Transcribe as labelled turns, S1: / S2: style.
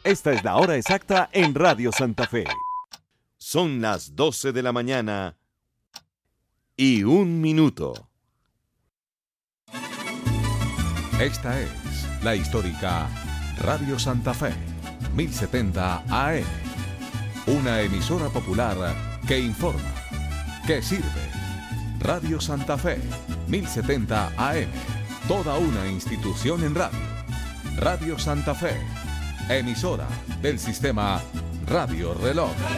S1: Esta es la hora exacta en Radio Santa Fe. Son las 12 de la mañana y 1 minuto.
S2: Esta es la histórica Radio Santa Fe, 1070 AM. Una emisora popular que informa, que sirve. Radio Santa Fe, 1070 AM. Toda una institución en radio. Radio Santa Fe, emisora del sistema Radio Reloj.